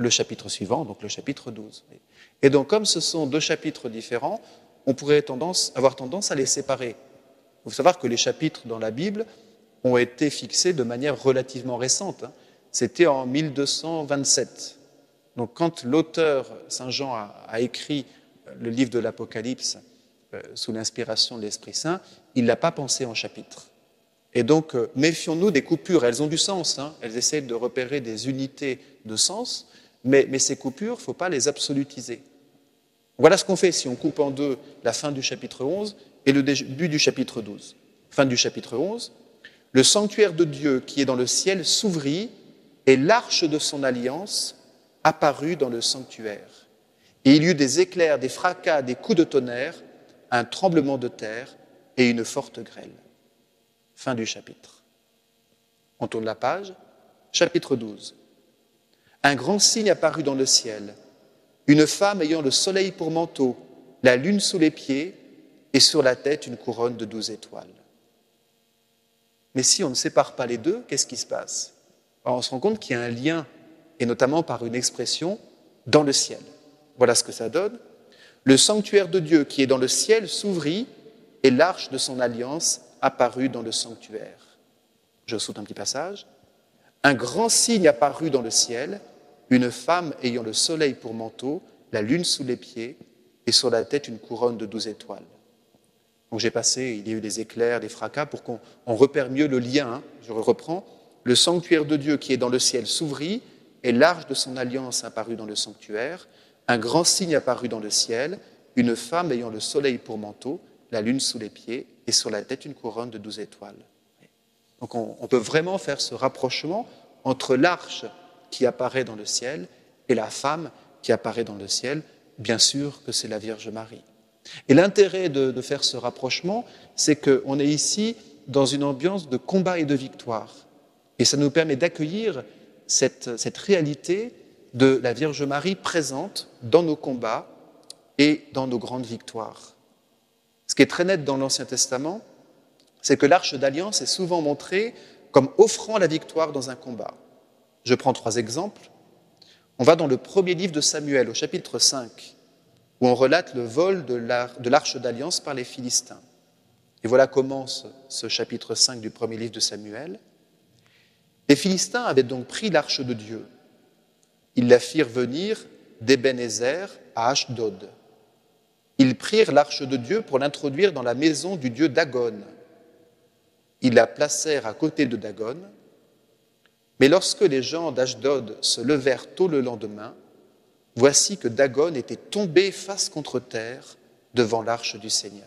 le chapitre suivant, donc le chapitre 12. Et donc, comme ce sont deux chapitres différents, on pourrait avoir tendance à les séparer. Il faut savoir que les chapitres dans la Bible ont été fixés de manière relativement récente. C'était en 1227. Donc, quand l'auteur, Saint Jean, a écrit le livre de l'Apocalypse sous l'inspiration de l'Esprit Saint, il ne l'a pas pensé en chapitres. Et donc, méfions-nous des coupures. Elles ont du sens, elles essaient de repérer des unités de sens, mais ces coupures, il ne faut pas les absolutiser. Voilà ce qu'on fait si on coupe en deux la fin du chapitre 11 et le début du chapitre 12. Fin du chapitre 11, le sanctuaire de Dieu qui est dans le ciel s'ouvrit et l'arche de son alliance apparut dans le sanctuaire. Et il y eut des éclairs, des fracas, des coups de tonnerre, un tremblement de terre et une forte grêle. Fin du chapitre. On tourne la page. Chapitre 12. Un grand signe apparut dans le ciel. Une femme ayant le soleil pour manteau, la lune sous les pieds et sur la tête une couronne de 12 étoiles. Mais si on ne sépare pas les deux, qu'est-ce qui se passe? Alors on se rend compte qu'il y a un lien, et notamment par une expression « dans le ciel ». Voilà ce que ça donne. Le sanctuaire de Dieu qui est dans le ciel s'ouvrit et l'arche de son alliance apparut dans le sanctuaire. Je saute un petit passage. Un grand signe apparut dans le ciel, une femme ayant le soleil pour manteau, la lune sous les pieds et sur la tête une couronne de 12 étoiles. Donc j'ai passé, il y a eu des éclairs, des fracas pour qu'on repère mieux le lien. Je reprends. Le sanctuaire de Dieu qui est dans le ciel s'ouvrit et l'arche de son alliance apparut dans le sanctuaire. Un grand signe apparut dans le ciel, une femme ayant le soleil pour manteau, la lune sous les pieds et sur la tête une couronne de 12 étoiles. Donc on peut vraiment faire ce rapprochement entre l'arche qui apparaît dans le ciel et la femme qui apparaît dans le ciel. Bien sûr que c'est la Vierge Marie. Et l'intérêt de faire ce rapprochement, c'est qu'on est ici dans une ambiance de combat et de victoire. Et ça nous permet d'accueillir cette réalité de la Vierge Marie présente dans nos combats et dans nos grandes victoires. Ce qui est très net dans l'Ancien Testament, c'est que l'arche d'alliance est souvent montrée comme offrant la victoire dans un combat. Je prends 3 exemples. On va dans le premier livre de Samuel, au chapitre 5, où on relate le vol de l'arche d'alliance par les Philistins. Et voilà commence ce chapitre 5 du premier livre de Samuel. Les Philistins avaient donc pris l'arche de Dieu. Ils la firent venir d'Ébenézer à Ashdod. Ils prirent l'arche de Dieu pour l'introduire dans la maison du dieu Dagon. Ils la placèrent à côté de Dagon. Mais lorsque les gens d'Ashdod se levèrent tôt le lendemain, voici que Dagon était tombé face contre terre devant l'arche du Seigneur.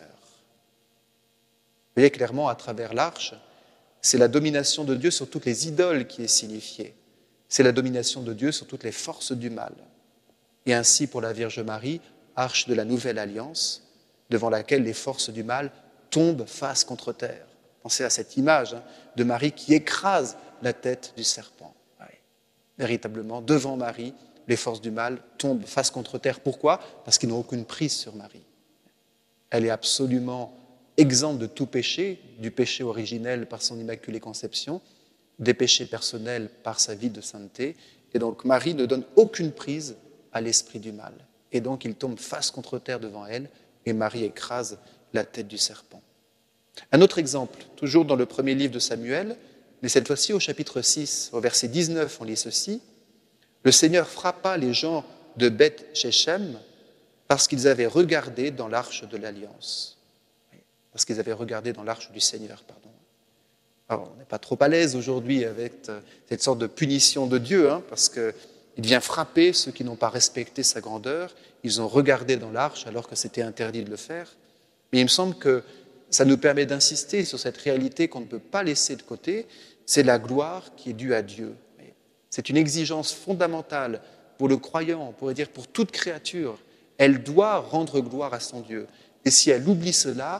Vous voyez clairement à travers l'arche, c'est la domination de Dieu sur toutes les idoles qui est signifiée. C'est la domination de Dieu sur toutes les forces du mal. Et ainsi pour la Vierge Marie, arche de la nouvelle alliance, devant laquelle les forces du mal tombent face contre terre. Pensez à cette image de Marie qui écrase la tête du serpent. Oui. Véritablement, devant Marie, les forces du mal tombent face contre terre. Pourquoi? Parce qu'ils n'ont aucune prise sur Marie. Elle est absolument exempte de tout péché, du péché originel par son Immaculée Conception, des péchés personnels par sa vie de sainteté. Et donc Marie ne donne aucune prise à l'esprit du mal. Et donc il tombe face contre terre devant elle et Marie écrase la tête du serpent. Un autre exemple, toujours dans le premier livre de Samuel, mais cette fois-ci au chapitre 6, au verset 19, on lit ceci. Le Seigneur frappa les gens de Beth-Shechem parce qu'ils avaient regardé dans l'arche de l'Alliance. Parce qu'ils avaient regardé dans l'arche du Seigneur, pardon. Alors, on n'est pas trop à l'aise aujourd'hui avec cette sorte de punition de Dieu, parce qu'il vient frapper ceux qui n'ont pas respecté sa grandeur. Ils ont regardé dans l'arche alors que c'était interdit de le faire. Mais il me semble que ça nous permet d'insister sur cette réalité qu'on ne peut pas laisser de côté, c'est la gloire qui est due à Dieu. C'est une exigence fondamentale pour le croyant, on pourrait dire pour toute créature. Elle doit rendre gloire à son Dieu. Et si elle oublie cela,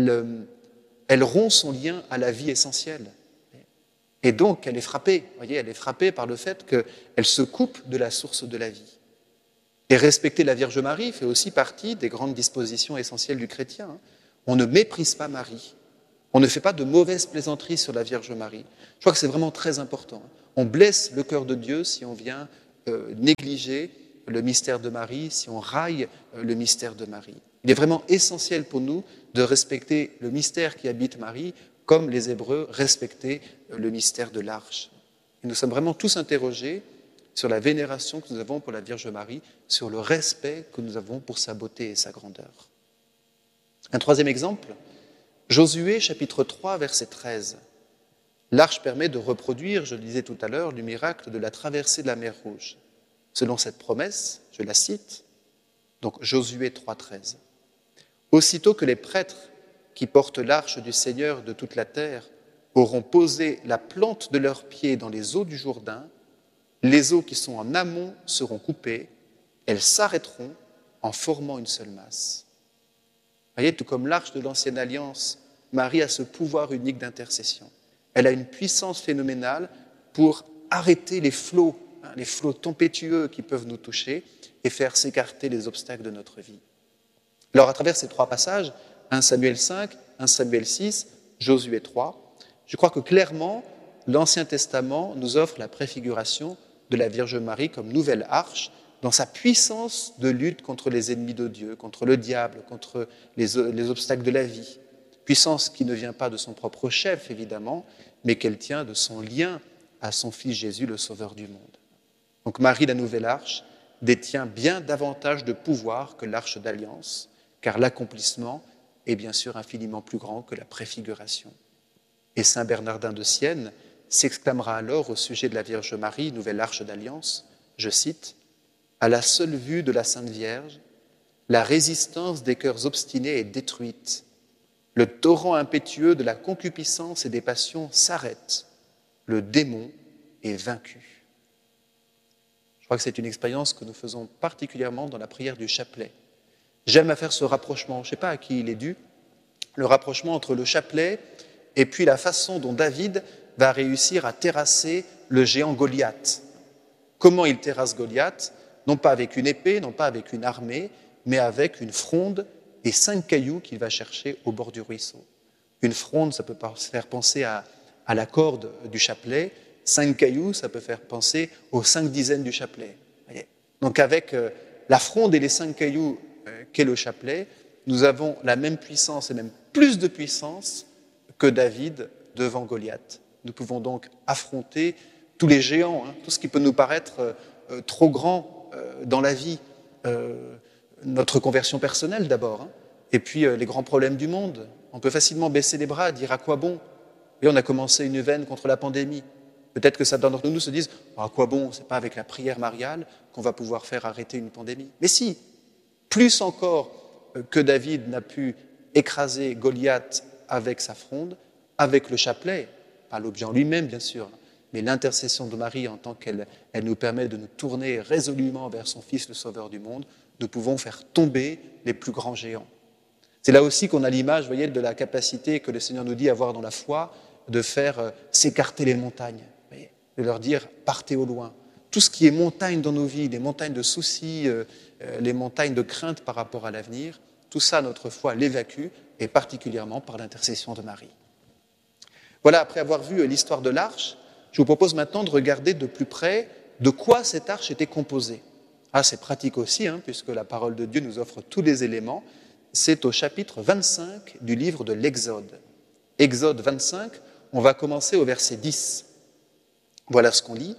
elle rompt son lien à la vie essentielle. Et donc, elle est frappée. Vous voyez, elle est frappée par le fait qu'elle se coupe de la source de la vie. Et respecter la Vierge Marie fait aussi partie des grandes dispositions essentielles du chrétien. On ne méprise pas Marie. On ne fait pas de mauvaises plaisanteries sur la Vierge Marie. Je crois que c'est vraiment très important. On blesse le cœur de Dieu si on vient négliger le mystère de Marie, si on raille le mystère de Marie. Il est vraiment essentiel pour nous de respecter le mystère qui habite Marie, comme les Hébreux respectaient le mystère de l'Arche. Et nous sommes vraiment tous interrogés sur la vénération que nous avons pour la Vierge Marie, sur le respect que nous avons pour sa beauté et sa grandeur. Un troisième exemple, Josué chapitre 3 verset 13. L'Arche permet de reproduire, je le disais tout à l'heure, le miracle de la traversée de la mer Rouge. Selon cette promesse, je la cite, donc Josué 3, 13. Aussitôt que les prêtres qui portent l'arche du Seigneur de toute la terre auront posé la plante de leurs pieds dans les eaux du Jourdain, les eaux qui sont en amont seront coupées, elles s'arrêteront en formant une seule masse. Vous voyez, tout comme l'arche de l'Ancienne Alliance, Marie a ce pouvoir unique d'intercession. Elle a une puissance phénoménale pour arrêter les flots tempétueux qui peuvent nous toucher et faire s'écarter les obstacles de notre vie. Alors, à travers ces trois passages, 1 Samuel 5, 1 Samuel 6, Josué 3, je crois que clairement, l'Ancien Testament nous offre la préfiguration de la Vierge Marie comme nouvelle arche dans sa puissance de lutte contre les ennemis de Dieu, contre le diable, contre les obstacles de la vie. Puissance qui ne vient pas de son propre chef, évidemment, mais qu'elle tient de son lien à son Fils Jésus, le Sauveur du monde. Donc Marie, la nouvelle arche, détient bien davantage de pouvoir que l'arche d'alliance, car l'accomplissement est bien sûr infiniment plus grand que la préfiguration. Et saint Bernardin de Sienne s'exclamera alors au sujet de la Vierge Marie, nouvelle arche d'alliance, je cite, « À la seule vue de la Sainte Vierge, la résistance des cœurs obstinés est détruite. Le torrent impétueux de la concupiscence et des passions s'arrête. Le démon est vaincu. » Je crois que c'est une expérience que nous faisons particulièrement dans la prière du chapelet. J'aime à faire ce rapprochement, je ne sais pas à qui il est dû, le rapprochement entre le chapelet et puis la façon dont David va réussir à terrasser le géant Goliath. Comment il terrasse Goliath ? Non pas avec une épée, non pas avec une armée, mais avec une fronde et 5 cailloux qu'il va chercher au bord du ruisseau. Une fronde, ça peut faire penser à la corde du chapelet. 5 cailloux, ça peut faire penser aux 5 dizaines du chapelet. Donc avec la fronde et les 5 cailloux qu'est le chapelet, nous avons la même puissance et même plus de puissance que David devant Goliath. Nous pouvons donc affronter tous les géants, tout ce qui peut nous paraître trop grand dans la vie. Notre conversion personnelle d'abord, et puis les grands problèmes du monde. On peut facilement baisser les bras, dire à quoi bon ? Et on a commencé une veine contre la pandémie. Peut-être que certains d'entre nous se disent à quoi bon, c'est pas avec la prière mariale qu'on va pouvoir faire arrêter une pandémie. Mais si, plus encore que David n'a pu écraser Goliath avec sa fronde, avec le chapelet, pas l'objet en lui-même bien sûr, mais l'intercession de Marie en tant qu'elle nous permet de nous tourner résolument vers son Fils, le Sauveur du monde, nous pouvons faire tomber les plus grands géants. C'est là aussi qu'on a l'image, vous voyez, de la capacité que le Seigneur nous dit avoir dans la foi de faire s'écarter les montagnes, voyez, de leur dire partez au loin. Tout ce qui est montagne dans nos vies, les montagnes de soucis, les montagnes de crainte par rapport à l'avenir, tout ça, notre foi l'évacue, et particulièrement par l'intercession de Marie. Voilà, après avoir vu l'histoire de l'arche, je vous propose maintenant de regarder de plus près de quoi cette arche était composée. Ah, c'est pratique aussi, puisque la parole de Dieu nous offre tous les éléments. C'est au chapitre 25 du livre de l'Exode. Exode 25, on va commencer au verset 10. Voilà ce qu'on lit.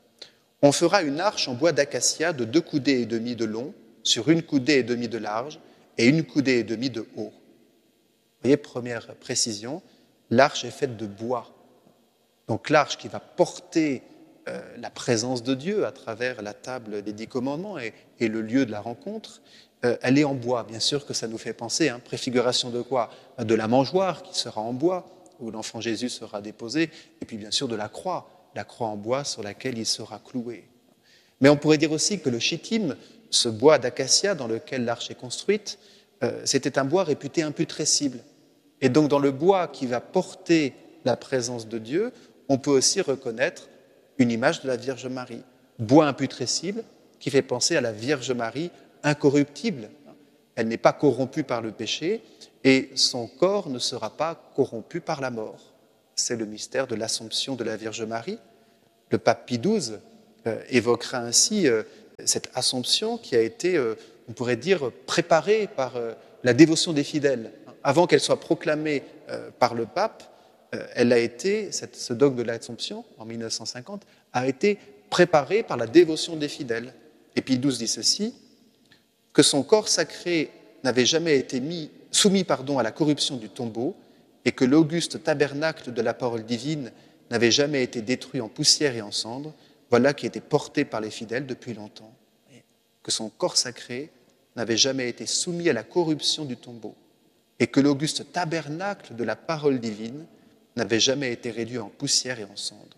« On fera une arche en bois d'acacia de 2 coudées et demi de long, sur 1 coudée et demi de large et 1 coudée et demi de haut. » Vous voyez, première précision, l'arche est faite de bois. Donc l'arche qui va porter la présence de Dieu à travers la table des 10 commandements et le lieu de la rencontre, elle est en bois. Bien sûr que ça nous fait penser, préfiguration de quoi ? De la mangeoire qui sera en bois, où l'enfant Jésus sera déposé, et puis bien sûr de la croix en bois sur laquelle il sera cloué. Mais on pourrait dire aussi que le chittim, ce bois d'acacia dans lequel l'arche est construite, c'était un bois réputé imputrescible. Et donc dans le bois qui va porter la présence de Dieu, on peut aussi reconnaître une image de la Vierge Marie. Bois imputrescible qui fait penser à la Vierge Marie incorruptible. Elle n'est pas corrompue par le péché et son corps ne sera pas corrompu par la mort. C'est le mystère de l'Assomption de la Vierge Marie. Le pape Pie XII évoquera ainsi cette Assomption qui a été, on pourrait dire, préparée par la dévotion des fidèles. Avant qu'elle soit proclamée par le pape, elle a été, ce dogme de l'Assomption, en 1950, a été préparé par la dévotion des fidèles. Et Pie XII dit ceci, que son corps sacré n'avait jamais été soumis à la corruption du tombeau et que l'auguste tabernacle de la parole divine n'avait jamais été détruit en poussière et en cendres, voilà qui était porté par les fidèles depuis longtemps. Que son corps sacré n'avait jamais été soumis à la corruption du tombeau et que l'auguste tabernacle de la parole divine n'avait jamais été réduit en poussière et en cendres.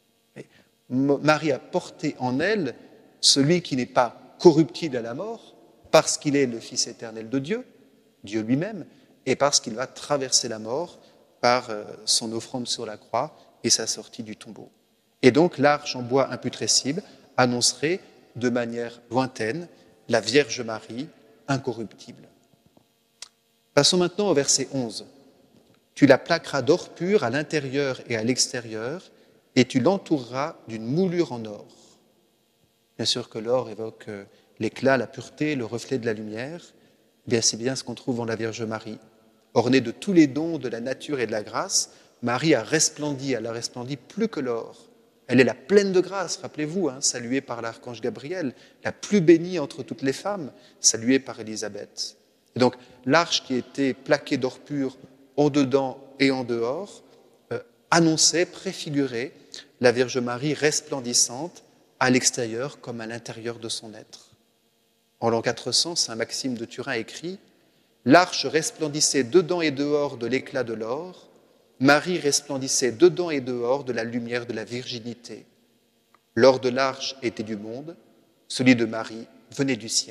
Marie a porté en elle celui qui n'est pas corruptible à la mort, parce qu'il est le Fils éternel de Dieu, Dieu lui-même, et parce qu'il va traverser la mort par son offrande sur la croix et sa sortie du tombeau. Et donc l'arche en bois imputrescible annoncerait de manière lointaine la Vierge Marie incorruptible. Passons maintenant au verset 11. Tu la plaqueras d'or pur à l'intérieur et à l'extérieur, et tu l'entoureras d'une moulure en or. Bien sûr que l'or évoque l'éclat, la pureté, le reflet de la lumière. Bien, c'est bien ce qu'on trouve en la Vierge Marie. Ornée de tous les dons de la nature et de la grâce, Marie a resplendit, elle a resplendi plus que l'or. Elle est la pleine de grâce, rappelez-vous, saluée par l'archange Gabriel, la plus bénie entre toutes les femmes, saluée par Élisabeth. Et donc, l'arche qui était plaquée d'or pur en dedans et en dehors, annonçait, préfigurait la Vierge Marie resplendissante à l'extérieur comme à l'intérieur de son être. En l'an 400, saint Maxime de Turin écrit « L'arche resplendissait dedans et dehors de l'éclat de l'or, Marie resplendissait dedans et dehors de la lumière de la virginité. L'or de l'arche était du monde, celui de Marie venait du ciel. »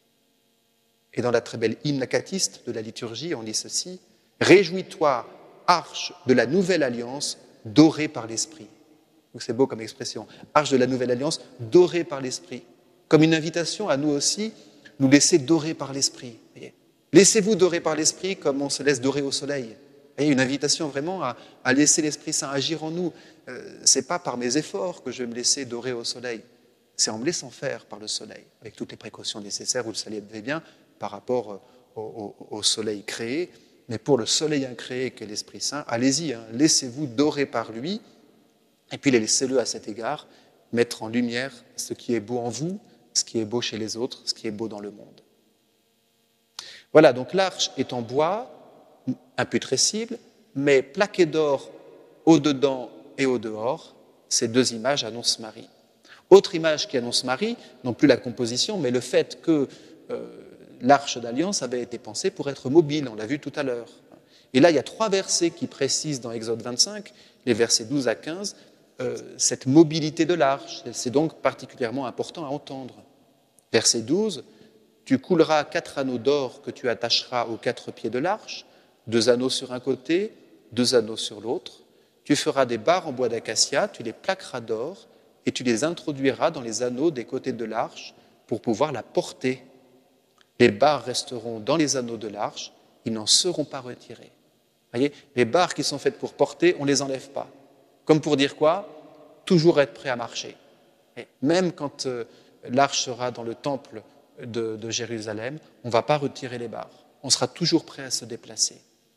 Et dans la très belle hymne acatiste de la liturgie, on lit ceci « Réjouis-toi, arche de la nouvelle alliance, dorée par l'Esprit. » Donc c'est beau comme expression. Arche de la nouvelle alliance, dorée par l'Esprit. Comme une invitation à nous aussi, nous laisser dorer par l'Esprit. Laissez-vous dorer par l'Esprit comme on se laisse dorer au soleil. Une invitation vraiment à laisser l'Esprit Saint agir en nous. Ce n'est pas par mes efforts que je vais me laisser dorer au soleil. C'est en me laissant faire par le soleil, avec toutes les précautions nécessaires, vous le savez bien, par rapport au soleil créé. Mais pour le soleil incréé qu'est l'Esprit Saint, allez-y, laissez-vous dorer par lui, et puis laissez-le à cet égard mettre en lumière ce qui est beau en vous, ce qui est beau chez les autres, ce qui est beau dans le monde. Voilà, donc l'arche est en bois, imputrescible, mais plaquée d'or au-dedans et au-dehors. Ces deux images annoncent Marie. Autre image qui annonce Marie, non plus la composition, mais le fait que l'arche d'alliance avait été pensée pour être mobile, on l'a vu tout à l'heure. Et là, il y a 3 versets qui précisent dans Exode 25, les versets 12 à 15, cette mobilité de l'arche. C'est donc particulièrement important à entendre. Verset 12, « Tu couleras 4 anneaux d'or que tu attacheras aux 4 pieds de l'arche, 2 anneaux sur un côté, 2 anneaux sur l'autre. Tu feras des barres en bois d'acacia, tu les plaqueras d'or, et tu les introduiras dans les anneaux des côtés de l'arche pour pouvoir la porter. Les barres resteront dans les anneaux de l'arche, ils n'en seront pas retirés. » Voyez, les barres qui sont faites pour porter, on ne les enlève pas. Comme pour dire quoi ? Toujours être prêt à marcher. Et même quand l'arche sera dans le temple de Jérusalem, on ne va pas retirer les barres. On sera toujours prêt à se déplacer.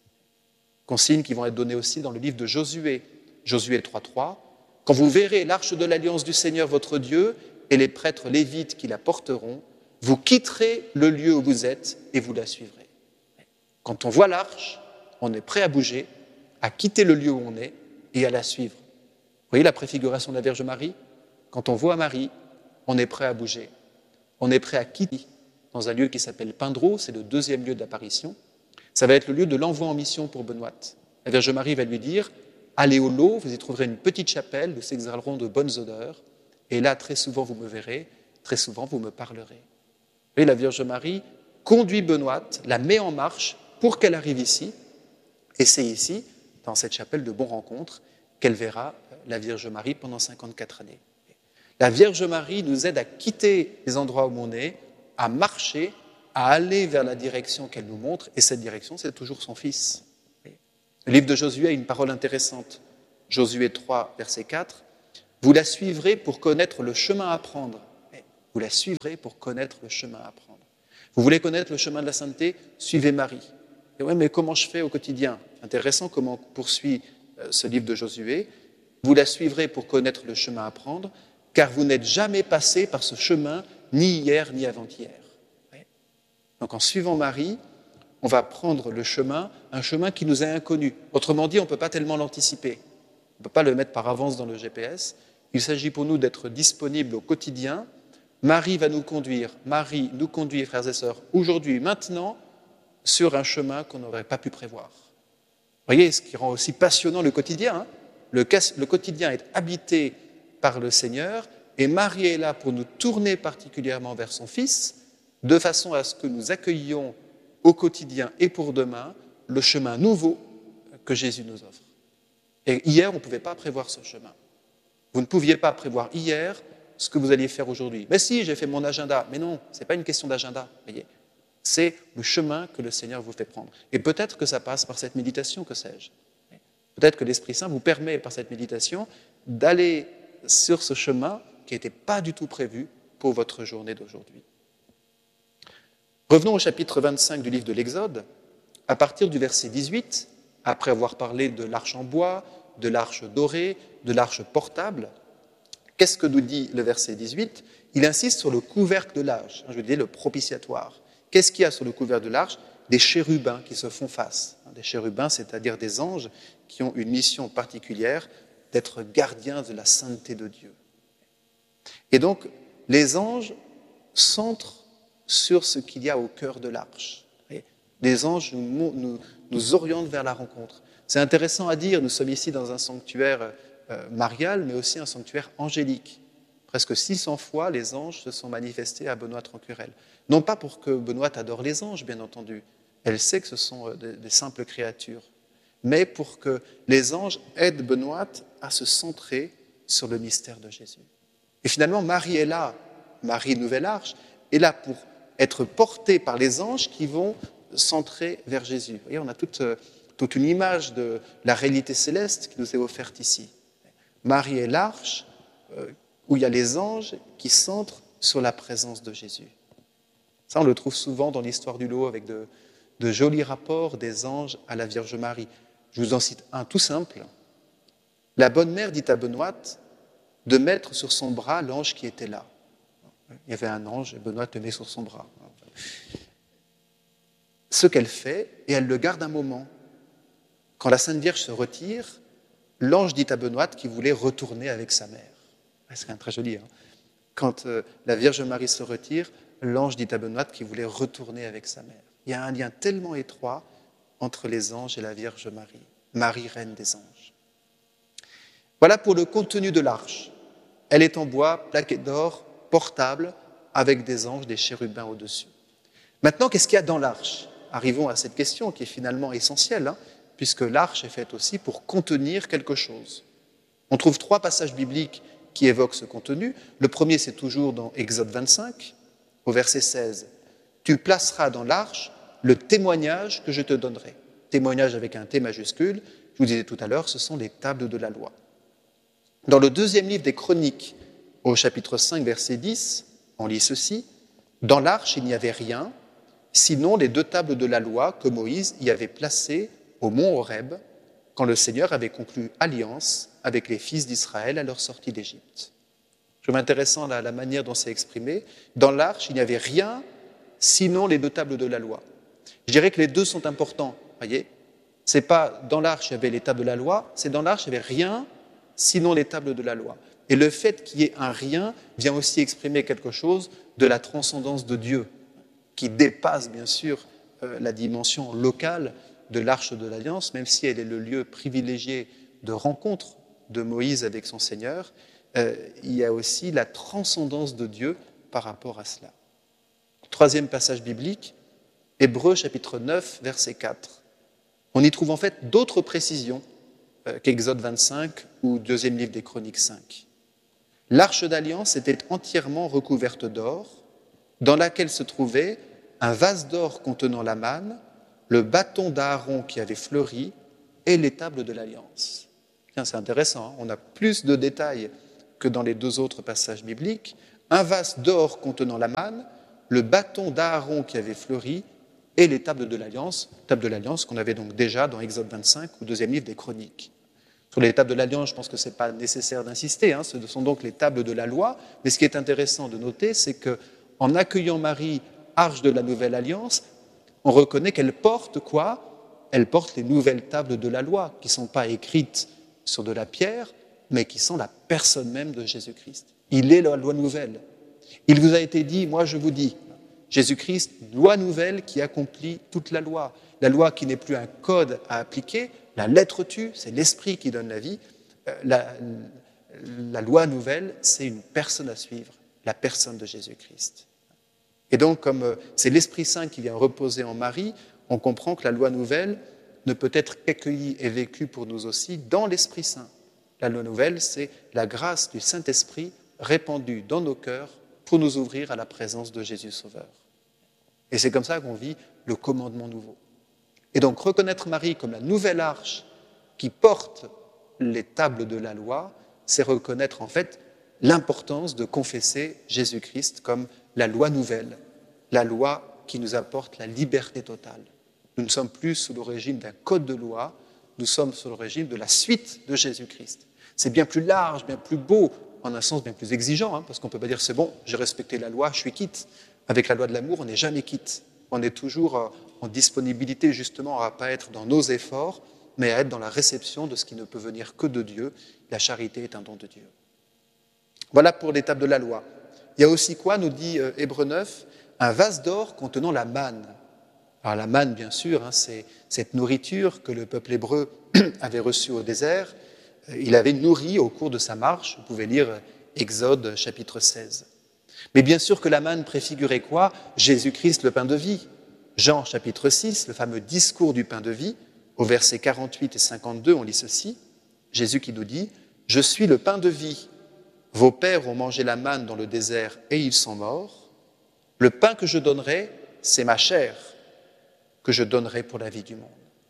Consignes qui vont être données aussi dans le livre de Josué, Josué 3.3. « Quand vous verrez l'arche de l'alliance du Seigneur votre Dieu et les prêtres lévites qui la porteront, vous quitterez le lieu où vous êtes et vous la suivrez. » Quand on voit l'arche, on est prêt à bouger, à quitter le lieu où on est et à la suivre. Vous voyez la préfiguration de la Vierge Marie ? Quand on voit Marie, on est prêt à bouger. On est prêt à quitter dans un lieu qui s'appelle Pindro, c'est le 2e lieu d'apparition. Ça va être le lieu de l'envoi en mission pour Benoît. La Vierge Marie va lui dire « Allez au lot, vous y trouverez une petite chapelle, vous s'exhaleront de bonnes odeurs, et là, très souvent, vous me verrez, très souvent, vous me parlerez. » Et la Vierge Marie conduit Benoît, la met en marche pour qu'elle arrive ici, et c'est ici, dans cette chapelle de Bon-Rencontre, qu'elle verra la Vierge Marie pendant 54 années. La Vierge Marie nous aide à quitter les endroits où on est, à marcher, à aller vers la direction qu'elle nous montre, et cette direction, c'est toujours son Fils. Le livre de Josué a une parole intéressante. Josué 3, verset 4. Vous la suivrez pour connaître le chemin à prendre. Vous la suivrez pour connaître le chemin à prendre. Vous voulez connaître le chemin de la sainteté? Suivez Marie. Et ouais, mais comment je fais au quotidien? Intéressant comment poursuit ce livre de Josué. Vous la suivrez pour connaître le chemin à prendre, car vous n'êtes jamais passé par ce chemin, ni hier, ni avant-hier. Donc en suivant Marie, on va prendre le chemin, un chemin qui nous est inconnu. Autrement dit, on ne peut pas tellement l'anticiper. On ne peut pas le mettre par avance dans le GPS. Il s'agit pour nous d'être disponibles au quotidien. Marie va nous conduire, Marie nous conduit, frères et sœurs, aujourd'hui, maintenant, sur un chemin qu'on n'aurait pas pu prévoir. Vous voyez, ce qui rend aussi passionnant le quotidien. Hein. Le quotidien est habité par le Seigneur et Marie est là pour nous tourner particulièrement vers son Fils, de façon à ce que nous accueillions au quotidien et pour demain le chemin nouveau que Jésus nous offre. Et hier, on ne pouvait pas prévoir ce chemin. Vous ne pouviez pas prévoir hier ce que vous alliez faire aujourd'hui. Mais si, j'ai fait mon agenda. Mais non, ce n'est pas une question d'agenda. Voyez, c'est le chemin que le Seigneur vous fait prendre. Et peut-être que ça passe par cette méditation, que sais-je. Peut-être que l'Esprit Saint vous permet, par cette méditation, d'aller sur ce chemin qui n'était pas du tout prévu pour votre journée d'aujourd'hui. Revenons au chapitre 25 du livre de l'Exode. À partir du verset 18, après avoir parlé de l'arche en bois, de l'arche dorée, de l'arche portable, qu'est-ce que nous dit le verset 18? Il insiste sur le couvercle de l'arche, je veux dire le propitiatoire. Qu'est-ce qu'il y a sur le couvercle de l'arche? Des chérubins qui se font face. Des chérubins, c'est-à-dire des anges qui ont une mission particulière d'être gardiens de la sainteté de Dieu. Et donc, les anges centrent sur ce qu'il y a au cœur de l'arche. Les anges nous orientent vers la rencontre. C'est intéressant à dire, nous sommes ici dans un sanctuaire marial, mais aussi un sanctuaire angélique. Presque 600 fois, les anges se sont manifestés à Benoîte Rancurel. Non pas pour que Benoîte adore les anges, bien entendu. Elle sait que ce sont des simples créatures. Mais pour que les anges aident Benoîte à se centrer sur le mystère de Jésus. Et finalement, Marie est là, Marie Nouvelle Arche, est là pour être portée par les anges qui vont centrer vers Jésus. Vous voyez, on a toute une image de la réalité céleste qui nous est offerte ici. Marie est l'arche où il y a les anges qui centrent sur la présence de Jésus. Ça, on le trouve souvent dans l'histoire du lot avec de jolis rapports des anges à la Vierge Marie. Je vous en cite un tout simple. La bonne mère dit à Benoîte de mettre sur son bras l'ange qui était là. Il y avait un ange et Benoîte le met sur son bras. Ce qu'elle fait, et elle le garde un moment. Quand la Sainte Vierge se retire, l'ange dit à Benoîte qu'il voulait retourner avec sa mère. C'est quand même très joli. Hein. Quand la Vierge Marie se retire, l'ange dit à Benoîte qu'il voulait retourner avec sa mère. Il y a un lien tellement étroit entre les anges et la Vierge Marie. Marie, reine des anges. Voilà pour le contenu de l'arche. Elle est en bois, plaquée d'or, portable, avec des anges, des chérubins au-dessus. Maintenant, qu'est-ce qu'il y a dans l'arche? Arrivons à cette question qui est finalement essentielle, hein, puisque l'arche est faite aussi pour contenir quelque chose. On trouve 3 passages bibliques qui évoquent ce contenu. Le premier, c'est toujours dans Exode 25, au verset 16. « Tu placeras dans l'arche le témoignage que je te donnerai. » Témoignage avec un T majuscule, je vous disais tout à l'heure, ce sont les tables de la loi. Dans le deuxième livre des Chroniques, au chapitre 5, verset 10, on lit ceci. « Dans l'arche, il n'y avait rien, sinon les 2 tables de la loi que Moïse y avait placées au mont Horeb, quand le Seigneur avait conclu alliance avec les fils d'Israël à leur sortie d'Égypte. » Je trouve intéressant la manière dont c'est exprimé. Dans l'arche, il n'y avait rien, sinon les 2 tables de la loi. Je dirais que les 2 sont importants, voyez. C'est pas dans l'arche, il y avait les tables de la loi, c'est dans l'arche, il n'y avait rien, sinon les tables de la loi. Et le fait qu'il y ait un rien vient aussi exprimer quelque chose de la transcendance de Dieu, qui dépasse bien sûr la dimension locale de l'arche de l'Alliance, même si elle est le lieu privilégié de rencontre de Moïse avec son Seigneur, il y a aussi la transcendance de Dieu par rapport à cela. 3e passage biblique, Hébreux chapitre 9, verset 4. On y trouve en fait d'autres précisions qu'Exode 25 ou 2e livre des Chroniques 5. L'arche d'alliance était entièrement recouverte d'or, dans laquelle se trouvait un vase d'or contenant la manne, le bâton d'Aaron qui avait fleuri et les tables de l'alliance. Tiens, c'est intéressant, hein, on a plus de détails que dans les deux autres passages bibliques, un vase d'or contenant la manne, le bâton d'Aaron qui avait fleuri et les tables de l'Alliance qu'on avait donc déjà dans Exode 25 ou deuxième livre des Chroniques. Sur les tables de l'Alliance, je pense que ce n'est pas nécessaire d'insister, ce sont donc les tables de la loi, mais ce qui est intéressant de noter, c'est qu'en accueillant Marie, arche de la Nouvelle Alliance, on reconnaît qu'elle porte quoi ? Elle porte les nouvelles tables de la loi, qui ne sont pas écrites sur de la pierre, mais qui sont la personne même de Jésus-Christ. Il est la loi nouvelle. Il vous a été dit, moi je vous dis, Jésus-Christ, loi nouvelle qui accomplit toute la loi qui n'est plus un code à appliquer, la lettre tue, c'est l'esprit qui donne la vie, la loi nouvelle, c'est une personne à suivre, la personne de Jésus-Christ. Et donc, comme c'est l'Esprit Saint qui vient reposer en Marie, on comprend que la loi nouvelle ne peut être qu'accueillie et vécue pour nous aussi dans l'Esprit Saint. La loi nouvelle, c'est la grâce du Saint-Esprit répandue dans nos cœurs pour nous ouvrir à la présence de Jésus Sauveur. Et c'est comme ça qu'on vit le commandement nouveau. Et donc, reconnaître Marie comme la nouvelle arche qui porte les tables de la loi, c'est reconnaître en fait l'importance de confesser Jésus-Christ comme la loi nouvelle, la loi qui nous apporte la liberté totale. Nous ne sommes plus sous le régime d'un code de loi, nous sommes sous le régime de la suite de Jésus-Christ. C'est bien plus large, bien plus beau, en un sens bien plus exigeant, parce qu'on ne peut pas dire c'est bon, j'ai respecté la loi, je suis quitte. Avec la loi de l'amour, on n'est jamais quitte. On est toujours en disponibilité justement à ne pas être dans nos efforts, mais à être dans la réception de ce qui ne peut venir que de Dieu. La charité est un don de Dieu. Voilà pour l'étape de la loi. Il y a aussi quoi, nous dit Hébreux 9, un vase d'or contenant la manne. Alors la manne, bien sûr, c'est cette nourriture que le peuple hébreu avait reçue au désert. Il avait nourri au cours de sa marche. Vous pouvez lire Exode chapitre 16. Mais bien sûr que la manne préfigurait quoi ? Jésus-Christ, le pain de vie. Jean chapitre 6, le fameux discours du pain de vie, au versets 48 et 52, on lit ceci. Jésus qui nous dit « Je suis le pain de vie. Vos pères ont mangé la manne dans le désert et ils sont morts. Le pain que je donnerai, c'est ma chair que je donnerai pour la vie du monde. »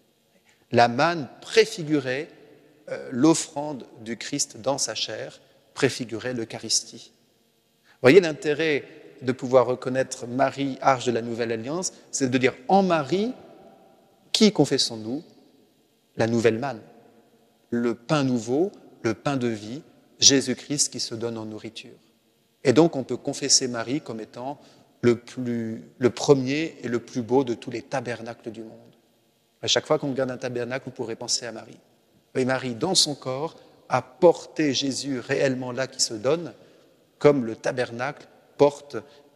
La manne préfigurait l'offrande du Christ dans sa chair, préfigurait l'Eucharistie. Vous voyez l'intérêt de pouvoir reconnaître Marie, arche de la Nouvelle Alliance, c'est de dire en Marie, qui confessons-nous ? La nouvelle manne, le pain nouveau, le pain de vie, Jésus-Christ qui se donne en nourriture. Et donc on peut confesser Marie comme étant le premier et le plus beau de tous les tabernacles du monde. À chaque fois qu'on regarde un tabernacle, vous pourrez penser à Marie. Et Marie, dans son corps, a porté Jésus réellement là qui se donne, comme le tabernacle porte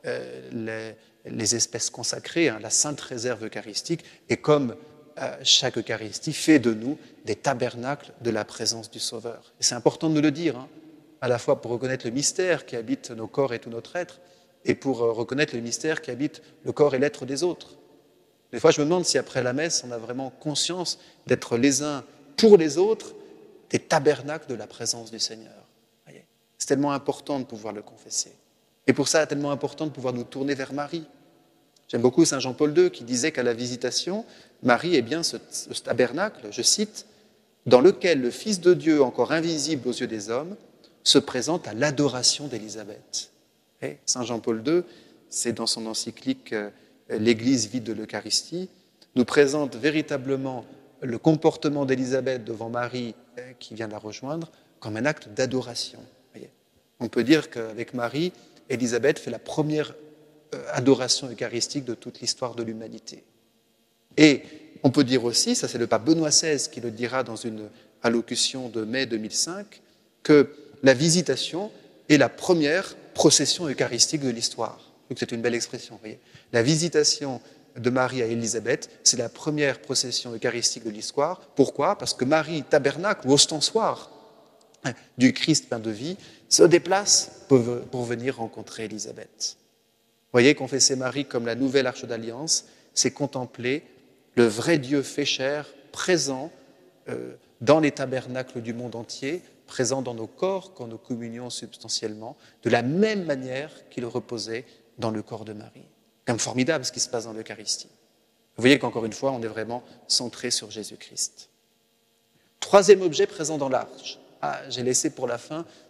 les espèces consacrées, la sainte réserve eucharistique, et comme chaque Eucharistie fait de nous des tabernacles de la présence du Sauveur. Et c'est important de nous le dire, à la fois pour reconnaître le mystère qui habite nos corps et tout notre être, et pour reconnaître le mystère qui habite le corps et l'être des autres. Des fois, je me demande si après la messe, on a vraiment conscience d'être les uns pour les autres des tabernacles de la présence du Seigneur. C'est tellement important de pouvoir le confesser. Et pour ça, c'est tellement important de pouvoir nous tourner vers Marie. J'aime beaucoup Saint Jean-Paul II qui disait qu'à la Visitation, Marie est bien ce tabernacle, je cite, dans lequel le Fils de Dieu, encore invisible aux yeux des hommes, se présente à l'adoration d'Élisabeth. Et Saint Jean-Paul II, c'est dans son encyclique « L'Église vide de l'Eucharistie », nous présente véritablement le comportement d'Élisabeth devant Marie qui vient la rejoindre comme un acte d'adoration. On peut dire qu'avec Marie, Élisabeth fait la première adoration eucharistique de toute l'histoire de l'humanité. Et on peut dire aussi, ça c'est le pape Benoît XVI qui le dira dans une allocution de mai 2005, que la Visitation est la première procession eucharistique de l'histoire. Donc c'est une belle expression, vous voyez. La Visitation de Marie à Élisabeth, c'est la première procession eucharistique de l'histoire. Pourquoi ? Parce que Marie, tabernacle ou ostensoir du Christ pain de vie, se déplace pour venir rencontrer Élisabeth. Vous voyez, confesser Marie comme la nouvelle arche d'alliance, c'est contempler le vrai Dieu fait chair, présent dans les tabernacles du monde entier, présent dans nos corps quand nous communions substantiellement, de la même manière qu'il reposait dans le corps de Marie. C'est quand même formidable ce qui se passe dans l'Eucharistie. Vous voyez qu'encore une fois, on est vraiment centré sur Jésus-Christ. Troisième objet présent dans l'arche. J'ai laissé pour la fin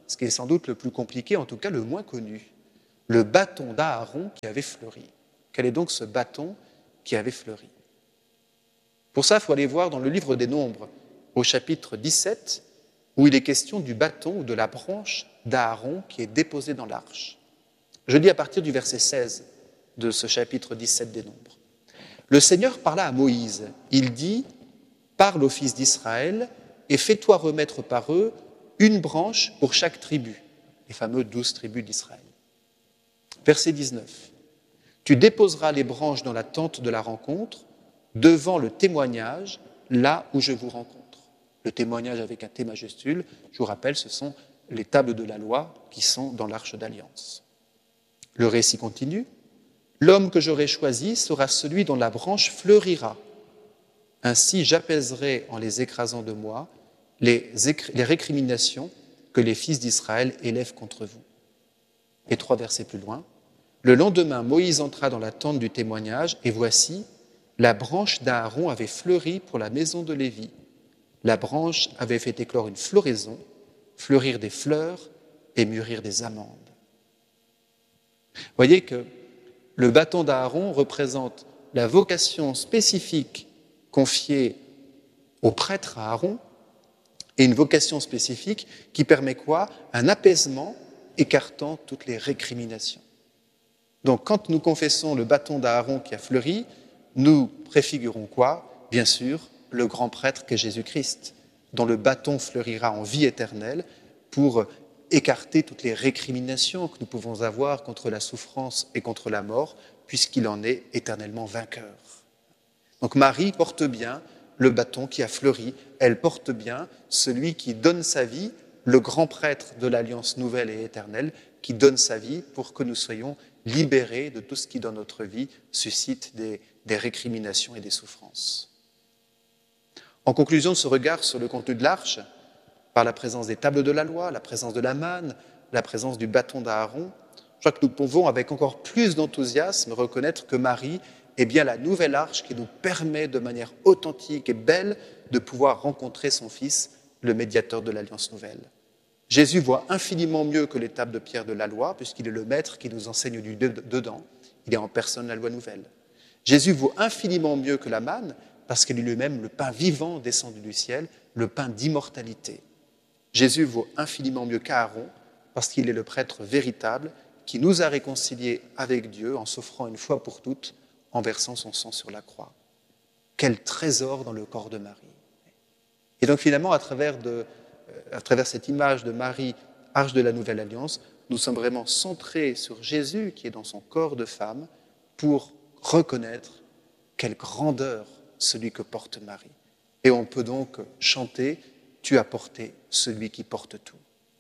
ce qui est sans doute le plus compliqué, en tout cas le moins connu, le bâton d'Aaron qui avait fleuri. Quel est donc ce bâton qui avait fleuri? Pour ça, il faut aller voir dans le livre des Nombres, au chapitre 17, où il est question du bâton ou de la branche d'Aaron qui est déposée dans l'arche. Je lis à partir du verset 16 de ce chapitre 17 des Nombres. Le Seigneur parla à Moïse. Il dit « Parle aux fils d'Israël et fais-toi remettre par eux une branche pour chaque tribu. » Les fameux 12 tribus d'Israël. Verset 19. « Tu déposeras les branches dans la tente de la rencontre, devant le témoignage, là où je vous rencontre. » Le témoignage avec un T majuscule, je vous rappelle, ce sont les tables de la loi qui sont dans l'arche d'alliance. Le récit continue. « L'homme que j'aurai choisi sera celui dont la branche fleurira. Ainsi j'apaiserai en les écrasant de moi les récriminations que les fils d'Israël élèvent contre vous. » Et 3 versets plus loin. « Le lendemain, Moïse entra dans la tente du témoignage, et voici, la branche d'Aaron avait fleuri pour la maison de Lévi. La branche avait fait éclore une floraison, fleurir des fleurs et mûrir des amandes. » Voyez que le bâton d'Aaron représente la vocation spécifique confiée au prêtre Aaron et une vocation spécifique qui permet quoi? Un apaisement écartant toutes les récriminations. Donc quand nous confessons le bâton d'Aaron qui a fleuri, nous préfigurons quoi? Bien sûr, le grand prêtre qu'est Jésus-Christ, dont le bâton fleurira en vie éternelle pour écarter toutes les récriminations que nous pouvons avoir contre la souffrance et contre la mort, puisqu'il en est éternellement vainqueur. Donc Marie porte bien le bâton qui a fleuri, elle porte bien celui qui donne sa vie, le grand prêtre de l'Alliance nouvelle et éternelle, qui donne sa vie pour que nous soyons libérés de tout ce qui dans notre vie suscite des récriminations et des souffrances. En conclusion de ce regard sur le contenu de l'arche, par la présence des tables de la loi, la présence de la manne, la présence du bâton d'Aaron, je crois que nous pouvons avec encore plus d'enthousiasme reconnaître que Marie est bien la nouvelle arche qui nous permet de manière authentique et belle de pouvoir rencontrer son Fils, le médiateur de l'Alliance nouvelle. Jésus voit infiniment mieux que les tables de pierre de la loi, puisqu'il est le maître qui nous enseigne du dedans, il est en personne la loi nouvelle. Jésus voit infiniment mieux que la manne, parce qu'il est lui-même le pain vivant descendu du ciel, le pain d'immortalité. Jésus vaut infiniment mieux qu'Aaron, parce qu'il est le prêtre véritable qui nous a réconciliés avec Dieu en s'offrant une fois pour toutes, en versant son sang sur la croix. Quel trésor dans le corps de Marie. Et donc finalement, à travers cette image de Marie, arche de la Nouvelle Alliance, nous sommes vraiment centrés sur Jésus qui est dans son corps de femme pour reconnaître quelle grandeur celui que porte Marie. Et on peut donc chanter « Tu as porté celui qui porte tout ».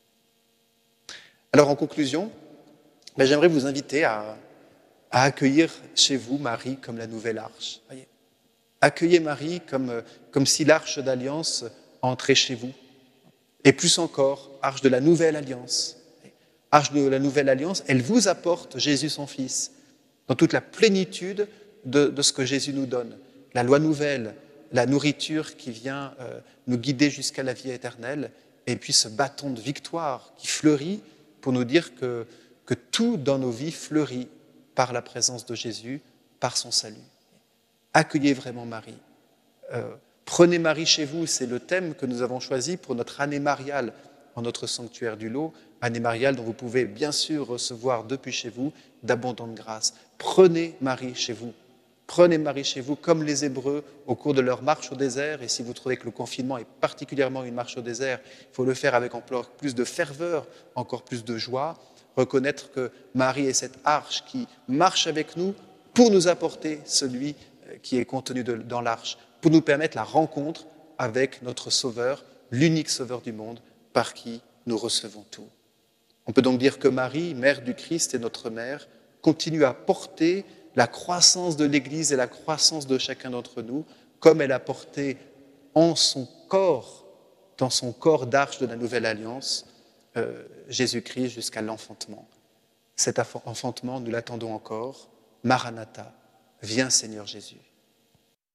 Alors en conclusion, j'aimerais vous inviter à accueillir chez vous Marie comme la nouvelle arche. Voyez, accueillez Marie comme si l'arche d'alliance entrait chez vous. Et plus encore, arche de la nouvelle alliance. Arche de la nouvelle alliance, elle vous apporte Jésus son Fils, dans toute la plénitude de ce que Jésus nous donne. La loi nouvelle, la nourriture qui vient nous guider jusqu'à la vie éternelle, et puis ce bâton de victoire qui fleurit pour nous dire que tout dans nos vies fleurit par la présence de Jésus, par son salut. Accueillez vraiment Marie. Prenez Marie chez vous, c'est le thème que nous avons choisi pour notre année mariale en notre sanctuaire du Lot, année mariale dont vous pouvez bien sûr recevoir depuis chez vous d'abondantes grâces. Prenez Marie chez vous. Prenez Marie chez vous comme les Hébreux au cours de leur marche au désert. Et si vous trouvez que le confinement est particulièrement une marche au désert, il faut le faire avec encore plus de ferveur, encore plus de joie. Reconnaître que Marie est cette arche qui marche avec nous pour nous apporter celui qui est contenu dans l'arche, pour nous permettre la rencontre avec notre Sauveur, l'unique Sauveur du monde, par qui nous recevons tout. On peut donc dire que Marie, mère du Christ et notre mère, continue à porter la croissance de l'Église et la croissance de chacun d'entre nous, comme elle a porté en son corps, dans son corps d'arche de la Nouvelle Alliance, Jésus-Christ jusqu'à l'enfantement. Cet enfantement, nous l'attendons encore. Maranatha, viens Seigneur Jésus.